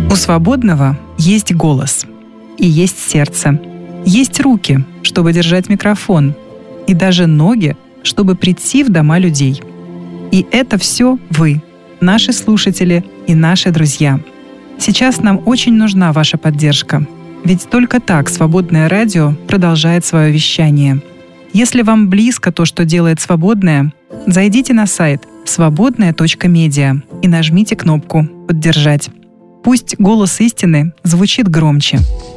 У свободного есть голос, и есть сердце, есть руки, чтобы держать микрофон, и даже ноги, чтобы прийти в дома людей. И это все вы, наши слушатели и наши друзья. Сейчас нам очень нужна ваша поддержка, ведь только так «Свободное радио» продолжает свое вещание. Если вам близко то, что делает «Свободное», зайдите на сайт свободное.медиа и нажмите кнопку «Поддержать». Пусть голос истины звучит громче.